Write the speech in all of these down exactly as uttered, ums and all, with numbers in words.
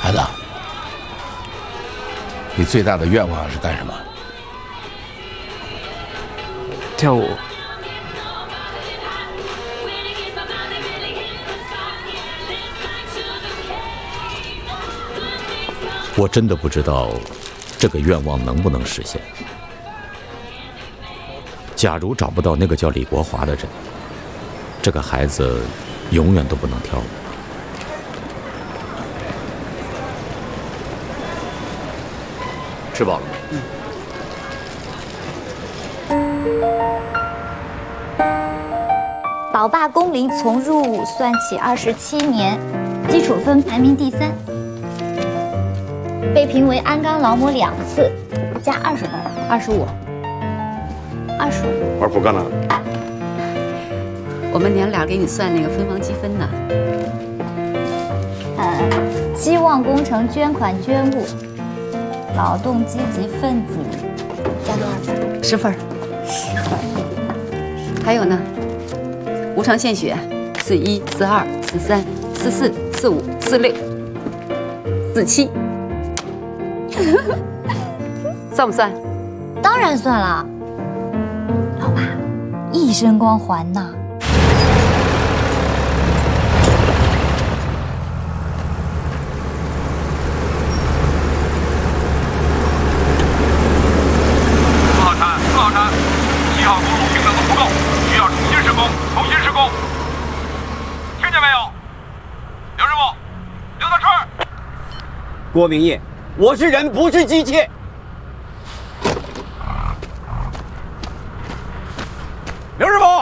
孩子，你最大的愿望是干什么？ 跳舞。 我真的不知道这个愿望能不能实现。假如找不到那个叫李国华的人，这个孩子永远都不能跳舞。 吃饱了吗？ 宝坝工龄从入伍算起二十七年，基础分排名第三，被评为鞍钢劳模两次，加二十分，二十五，二十五。 玩扑克呢？ 我们娘俩给你算那个分房积分呢。 呃，希望工程捐款捐物，劳动积极分子，加多少分？ 十分。 十分。 还有呢？无偿献血，四一、四二、四三、四四、四五、四六、四七，算不算？ 当然算了，老爸，一身光环呐！ 四号船，四号船，七号公路平整的不够，需要重新施工，重新施工。听见没有？刘师傅，刘德川。 郭明义，我是人，不是机器。 刘师傅，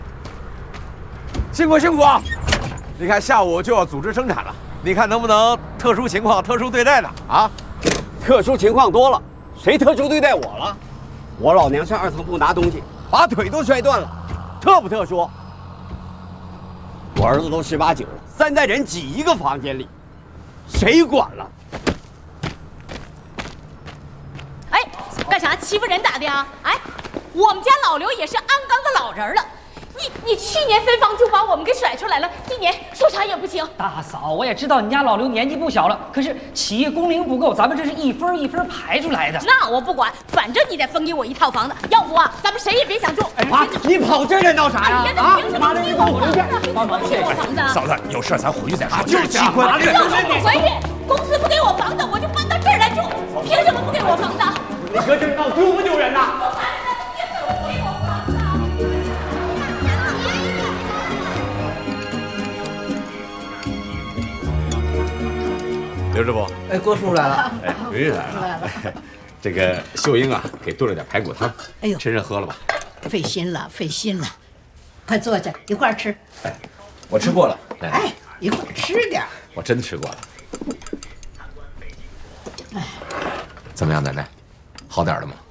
辛苦辛苦！你看下午就要组织生产了，你看能不能特殊情况特殊对待呢？啊， 特殊情况多了，谁特殊对待我了？我老娘上二层部拿东西，把腿都摔断了，特不特殊？我儿子都十八九了，三代人挤一个房间里，谁管了？ 哎，干啥欺负人咋的呀？哎，我们家老刘也是鞍钢的老人了，你你去年分房就把我们给甩出来了，今年说啥也不行。 大嫂，我也知道你家老刘年纪不小了，可是企业工龄不够，咱们这是一分一分排出来的。 那我不管，反正你得分给我一套房子，要不啊，咱们谁也别想住。 妈，你跑这儿闹啥呀？ 啊，凭什么给我房子？帮忙给我房子。 嫂子，有事咱回去再说。 就是机关。 就是不回去，公司不给我房子，我就搬到这儿来住。凭什么不给我房子？ 你搁这儿闹丢不丢人呐？ 刘师傅， 哎，郭叔来了， 哎，回来了。来了。这个秀英啊，给炖了点排骨汤， 哎呦， 趁热喝了吧。 费心了，费心了，快坐下，一块儿吃。 哎，我吃过了。 哎，一块儿吃点。 我真吃过了。 哎， 怎么样，奶奶？好点了吗？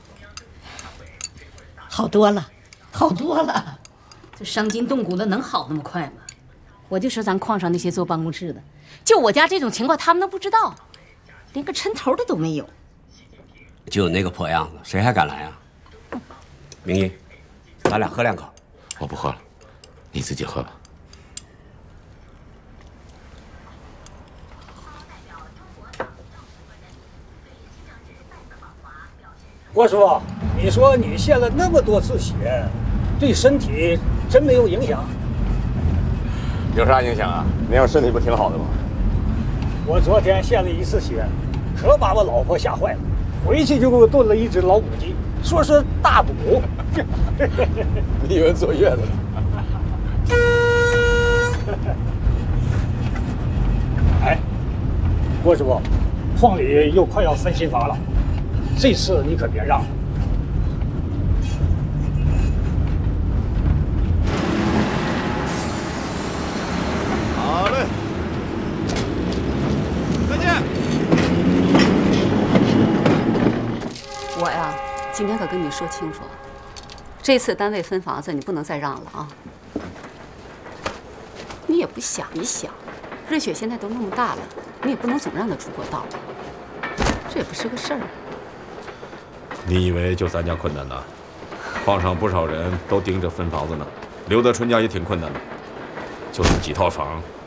好多了，好多了。 这伤筋动骨的能好那么快吗？我就说咱矿上那些坐办公室的，就我家这种情况，他们都不知道，连个抻头的都没有。 就那个破样子，谁还敢来啊？明一，咱俩喝两口。 我不喝了，你自己喝吧。 郭师傅，你说你献了那么多次血，对身体真没有影响？ 有啥影响啊？你要身体不挺好的吗？ 我昨天献了一次血，可把我老婆吓坏了，回去就给我炖了一只老母鸡，说是大补。 你以为坐月子呢？ 哎，郭师傅，矿里又快要分新房了，这次你可别让。 好嘞，再见。 我呀，今天可跟你说清楚，这次单位分房子你不能再让了啊！你也不想一想，瑞雪现在都那么大了，你也不能总让她出过道，这也不是个事儿。 你以为就咱家困难呢？矿上不少人都盯着分房子呢。刘德春家也挺困难的，就那么几套房，